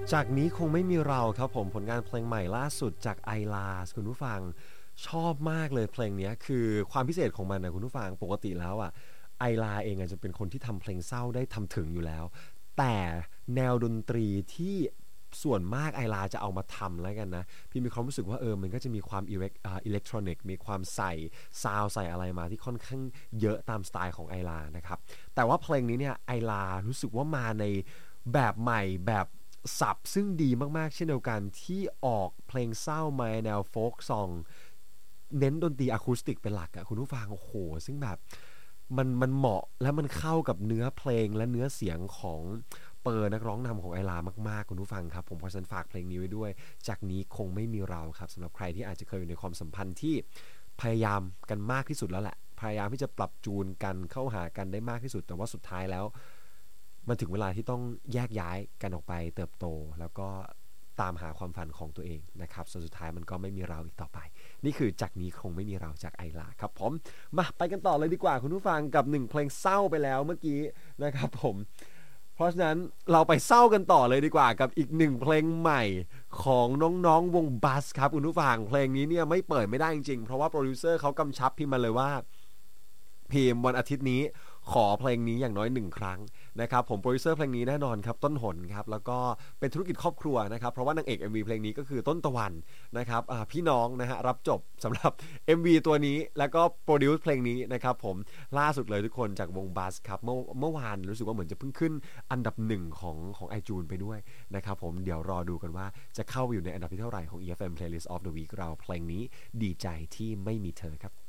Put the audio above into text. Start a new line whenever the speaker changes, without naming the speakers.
จากนี้คงไม่มีเราครับผมผลงานเพลงใหม่ล่าสุดจากไอลาสคุณผู้ฟังชอบมากเลยเพลงนี้คือความพิเศษของมันนะคุณผู้ฟังปกติแล้วอ่ะไอลาเองจะเป็นคนที่ทำเพลงเศร้าได้ทำถึงอยู่แล้วแต่แนวดนตรีที่ส่วนมากไอลาจะเอามาทำแล้วกันนะพี่มีความรู้สึกว่ามันก็จะมีความอิเล็กทรอนิกส์มีความใส่ซาวใส่อะไรมาที่ค่อนข้างเยอะตามสไตล์ของไอลานะครับแต่ว่าเพลงนี้เนี่ยไอลารู้สึกว่ามาในแบบใหม่แบบสับซึ่งดีมากๆเช่นเดียวกันที่ออกเพลงเศร้ามาแนวโฟล์กซองเน้นดนตรีอะคูสติกเป็นหลักอะคุณผู้ฟังโอ้โหซึ่งแบบมันเหมาะและมันเข้ากับเนื้อเพลงและเนื้อเสียงของเปอร์นักร้องนำของไอลามากๆคุณผู้ฟังครับผมเพราะฉะนั้นฝากเพลงนี้ไว้ด้วยจากนี้คงไม่มีเราครับสำหรับใครที่อาจจะเคยอยู่ในความสัมพันธ์ที่พยายามกันมากที่สุดแล้วแหละพยายามที่จะปรับจูนกันเข้าหากันได้มากที่สุดแต่ว่าสุดท้ายแล้วมันถึงเวลาที่ต้องแยกย้ายกันออกไปเติบโตแล้วก็ตามหาความฝันของตัวเองนะครับสุดท้ายมันก็ไม่มีเราอีกต่อไปนี่คือจากนี้คงไม่มีเราจากไอลาครับผมมาไปกันต่อเลยดีกว่าคุณผู้ฟังกับหนึ่งเพลงเศร้าไปแล้วเมื่อกี้นะครับผมเพราะฉะนั้นเราไปเศร้ากันต่อเลยดีกว่ากับอีกหนึ่งเพลงใหม่ของน้องๆวงบัสครับคุณผู้ฟังเพลงนี้เนี่ยไม่เปิดไม่ได้จริงๆเพราะว่าโปรดิวเซอร์เขากำชับพิมพ์มาเลยว่าพิมพ์วันอาทิตย์นี้ขอเพลงนี้อย่างน้อยหนึ่งครั้งนะครับผมโปรดิวเซอร์เพลงนี้แน่นอนครับต้นหนครับแล้วก็เป็นธุรกิจครอบครัวนะครับเพราะว่านางเอก MV เพลงนี้ก็คือต้นตะวันนะครับพี่น้องนะฮะรับจบสำหรับ MV ตัวนี้แล้วก็โปรดิวซ์เพลงนี้นะครับผมล่าสุดเลยทุกคนจากวงบัสครับเมื่อวานรู้สึกว่าเหมือนจะเพิ่งขึ้นอันดับหนึ่งของ iTunes ไปด้วยนะครับผมเดี๋ยวรอดูกันว่าจะเข้าอยู่ในอันดับที่เท่าไหร่ของ EFM Playlist of the Week เราเพลงนี้ดีใจที่ไม่มีเธอครับ